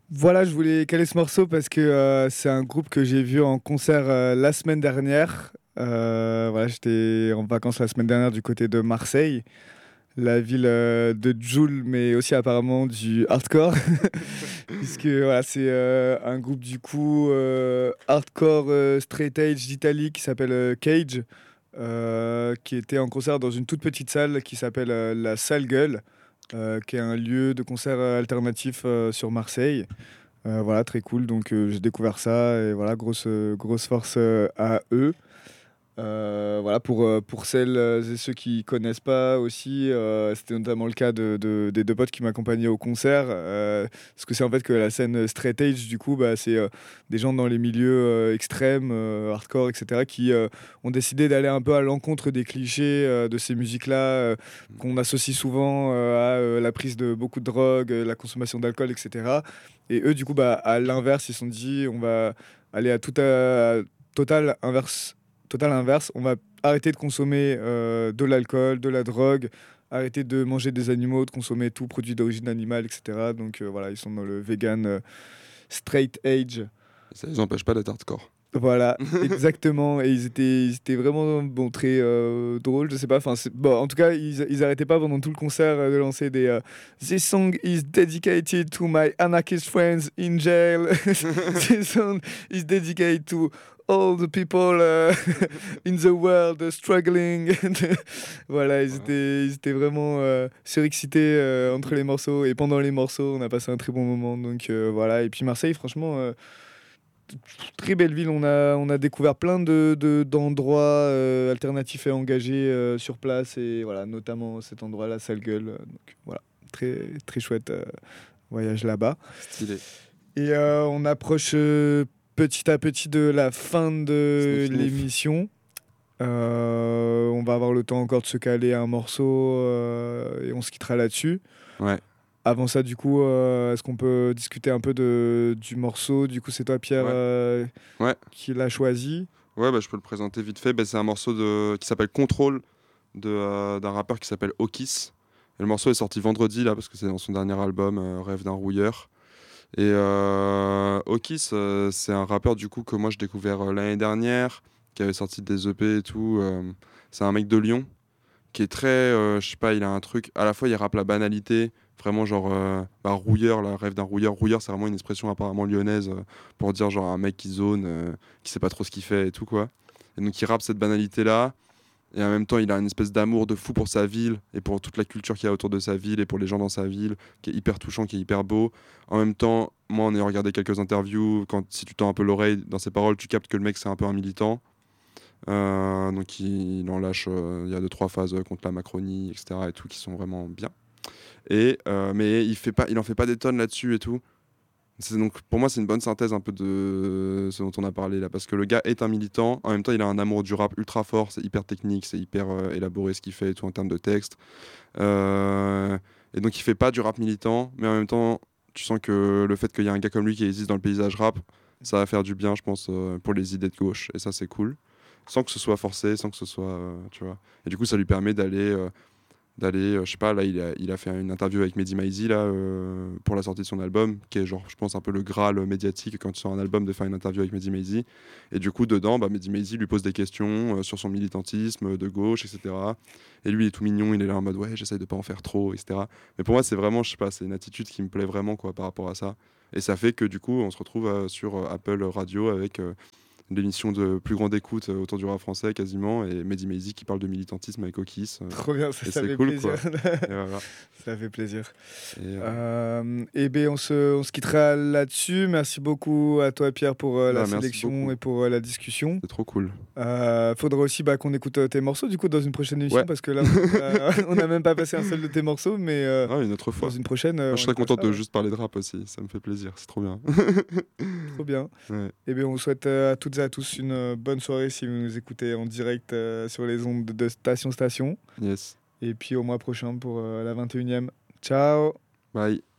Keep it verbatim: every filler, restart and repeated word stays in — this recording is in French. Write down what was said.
Voilà, je voulais caler ce morceau parce que euh, c'est un groupe que j'ai vu en concert euh, la semaine dernière. Euh, voilà, j'étais en vacances la semaine dernière du côté de Marseille, la ville euh, de Jul, mais aussi apparemment du hardcore, puisque voilà, c'est euh, un groupe du coup euh, hardcore euh, straight edge d'Italie qui s'appelle euh, Cage, euh, qui était en concert dans une toute petite salle qui s'appelle euh, la Salle Gueule, euh, qui est un lieu de concert euh, alternatif euh, sur Marseille. Euh, voilà, très cool. Donc euh, j'ai découvert ça et voilà, grosse, euh, grosse force euh, à eux. Euh, voilà, pour, euh, pour celles et ceux qui connaissent pas aussi, euh, c'était notamment le cas de, de- des deux potes qui m'accompagnaient au concert. Euh, parce que c'est en fait que la scène straight edge, du coup, bah, c'est euh, des gens dans les milieux euh, extrêmes, euh, hardcore, et cetera, qui euh, ont décidé d'aller un peu à l'encontre des clichés euh, de ces musiques-là euh, qu'on associe souvent euh, à euh, la prise de beaucoup de drogue, euh, la consommation d'alcool, et cetera. Et eux, du coup, bah, à l'inverse, ils se sont dit, on va aller à tout à total inverse total inverse, on va arrêter de consommer euh, de l'alcool, de la drogue, arrêter de manger des animaux, de consommer tout produit d'origine animale, et cetera. Donc euh, voilà, ils sont dans le vegan euh, straight age. Ça les empêche pas d'être hardcore. Voilà, exactement. Et ils étaient, ils étaient vraiment bon, très euh, drôles, je sais pas. Enfin, c'est- bon, en tout cas, ils, ils arrêtaient pas pendant tout le concert euh, de lancer des euh, This song is dedicated to my anarchist friends in jail. This song is dedicated to all the people uh, in the world uh, struggling. Voilà, ils Voilà. étaient, ils étaient vraiment euh, surexcités euh, entre les morceaux. Et pendant les morceaux, on a passé un très bon moment. Donc euh, voilà. Et puis Marseille, franchement. euh, Très belle ville, on a, on a découvert plein de, de- d'endroits euh, alternatifs et engagés euh, sur place, et voilà, notamment cet endroit, la Salle Gueule. euh, Donc voilà, très, très chouette euh, voyage là-bas. Stylé. Et euh, on approche euh, petit à petit de la fin de Sniff sniff. l'émission. Euh, on va avoir le temps encore de se caler un morceau euh, et on se quittera là-dessus. Ouais. Avant ça, du coup, euh, est-ce qu'on peut discuter un peu de, du morceau? Du coup, c'est toi, Pierre, Ouais. euh, Ouais. qui l'a choisi. Ouais, bah, je peux le présenter vite fait. Bah, c'est un morceau de... qui s'appelle Control de, euh, d'un rappeur qui s'appelle Okis. Et le morceau est sorti vendredi là parce que c'est dans son dernier album euh, Rêve d'un rouilleur. Et euh, Okis, euh, c'est un rappeur du coup que moi j'ai découvert euh, l'année dernière, qui avait sorti des E P et tout. euh, c'est un mec de Lyon qui est très, euh, je sais pas, il a un truc. À la fois il rappe la banalité, vraiment genre euh, bah, rouilleur, la rêve d'un rouilleur. Rouilleur, c'est vraiment une expression apparemment lyonnaise euh, pour dire genre un mec qui zone, euh, qui sait pas trop ce qu'il fait et tout quoi. Et donc il rappe cette banalité là. Et en même temps, il a une espèce d'amour de fou pour sa ville et pour toute la culture qu'il y a autour de sa ville et pour les gens dans sa ville, qui est hyper touchant, qui est hyper beau. En même temps, moi, en ayant regardé quelques interviews, quand, si tu tends un peu l'oreille dans ses paroles, tu captes que le mec, c'est un peu un militant. Euh, donc, il, il en lâche, euh, il y a deux, trois phases euh, contre la Macronie, et cetera. Et tout, qui sont vraiment bien. Et, euh, mais il fait pas, il en fait pas des tonnes là-dessus et tout. C'est donc, pour moi, c'est une bonne synthèse un peu de ce dont on a parlé là, parce que le gars est un militant, en même temps, il a un amour du rap ultra fort, c'est hyper technique, c'est hyper euh, élaboré ce qu'il fait et tout en termes de texte. Euh, et donc, il fait pas du rap militant, mais en même temps, tu sens que le fait qu'il y a un gars comme lui qui existe dans le paysage rap, ça va faire du bien, je pense, euh, pour les idées de gauche, et ça, c'est cool. Sans que ce soit forcé, sans que ce soit, euh, tu vois. Et du coup, ça lui permet d'aller euh, d'aller, euh, je sais pas, là, il a, il a fait une interview avec Mehdi Maizi, là, euh, pour la sortie de son album, qui est genre, je pense, un peu le graal médiatique quand tu sors un album, de faire une interview avec Mehdi Maizi. Et du coup, dedans, bah, Mehdi Maizi lui pose des questions euh, sur son militantisme de gauche, et cetera. Et lui, il est tout mignon, il est là en mode, ouais, j'essaye de pas en faire trop, et cetera. Mais pour moi, c'est vraiment, je sais pas, c'est une attitude qui me plaît vraiment, quoi, par rapport à ça. Et ça fait que, du coup, on se retrouve euh, sur euh, Apple Radio avec euh, l'émission de plus grande écoute euh, autour du rap français quasiment, et Mehdi Maizi qui parle de militantisme avec Okis. euh, Trop bien, ça, et ça c'est fait cool, plaisir. quoi. Et voilà. Ça fait plaisir. Et, euh, Euh, et ben on se, on se quittera là-dessus. Merci beaucoup à toi, Pierre, pour euh, la bah, merci sélection beaucoup. et pour euh, la discussion. C'est trop cool. Euh, faudra aussi bah, qu'on écoute euh, tes morceaux du coup dans une prochaine émission Ouais. parce que là on a, on a même pas passé un seul de tes morceaux, mais euh, Ah, une autre dans fois. une prochaine euh, Moi, je on y serais content passera. de Ouais. juste parler de rap aussi. Ça me fait plaisir. C'est trop bien. Trop bien. Ouais. Et bien on vous souhaite euh, à toutes et à tous une euh, bonne soirée si vous nous écoutez en direct euh, sur les ondes de Station Station. Yes. Et puis au mois prochain pour euh, la vingt et unième. Ciao. Bye.